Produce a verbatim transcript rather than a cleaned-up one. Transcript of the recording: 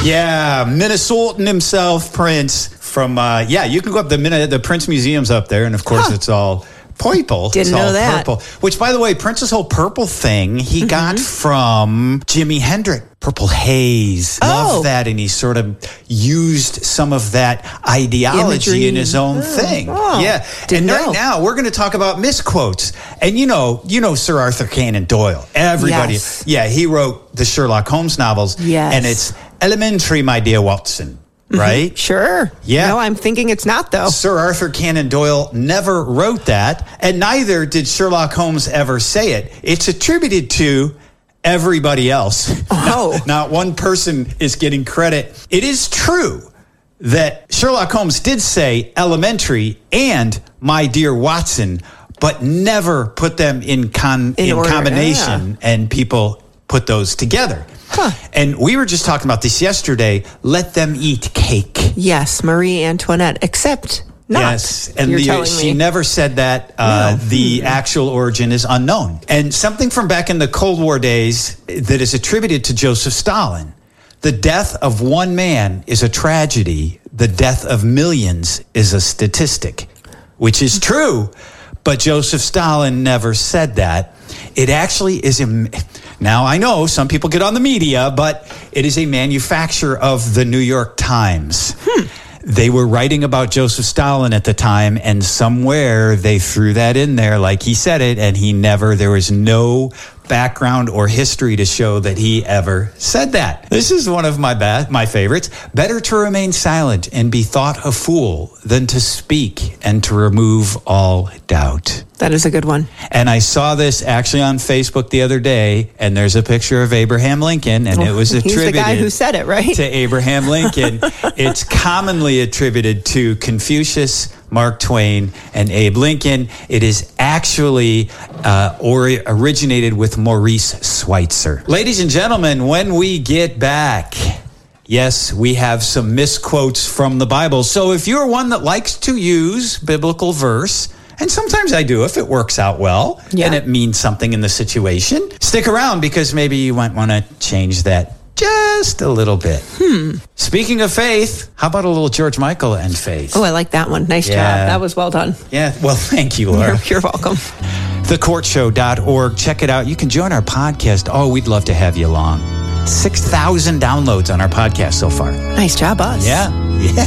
Yeah, Minnesotan himself, Prince. From, uh, yeah, you can go up the the Prince Museum's up there, and of course huh. it's all purple. Didn't it's know all that. Purple. Which, by the way, Prince's whole purple thing, he mm-hmm. got from Jimi Hendrix. Purple haze. Oh. Love that. And he sort of used some of that ideology Imagery. in his own oh. thing. Oh. Yeah. Didn't and know. right now, we're going to talk about misquotes. And you know, you know Sir Arthur Conan Doyle. Everybody. Yes. Yeah, he wrote the Sherlock Holmes novels. Yes. And it's elementary, my dear Watson. Right? Mm-hmm. Sure. Yeah. No, I'm thinking it's not, though. Sir Arthur Conan Doyle never wrote that, and neither did Sherlock Holmes ever say it. It's attributed to everybody else. Oh. Not, not one person is getting credit. It is true that Sherlock Holmes did say elementary and my dear Watson, but never put them in, con- in, in order, combination, yeah. and people put those together. Huh. And we were just talking about this yesterday. Let them eat cake. Yes, Marie Antoinette, except not. Yes, and You're the, telling she me. never said that. Uh, No. The Hmm. actual origin is unknown. And something from back in the Cold War days that is attributed to Joseph Stalin. The death of one man is a tragedy. The death of millions is a statistic, which is true. But Joseph Stalin never said that. It actually is a... Now, I know some people get on the media, but it is a manufacture of the New York Times. Hmm. They were writing about Joseph Stalin at the time, and somewhere they threw that in there like he said it, and he never, there was no background or history to show that he ever said that. This is one of my ba- my favorites. Better to remain silent and be thought a fool than to speak and to remove all doubt. That is a good one. And I saw this actually on Facebook the other day, and there's a picture of Abraham Lincoln, and it was attributed He's the guy who said it, right? to Abraham Lincoln. It's commonly attributed to Confucius, Mark Twain, and Abe Lincoln. It is actually uh, or originated with Maurice Schweitzer. Ladies and gentlemen, when we get back, yes, we have some misquotes from the Bible. So if you're one that likes to use biblical verse, and sometimes I do if it works out well yeah. and it means something in the situation, stick around because maybe you might want to change that just a little bit. Hmm. Speaking of faith, how about a little George Michael and faith? Oh, I like that one. Nice Yeah. job. That was well done. Yeah, well, thank you, Laura. You're, you're welcome. the court show dot org. Check it out. You can join our podcast. Oh, we'd love to have you along. six thousand downloads on our podcast so far. Nice job, us. Yeah.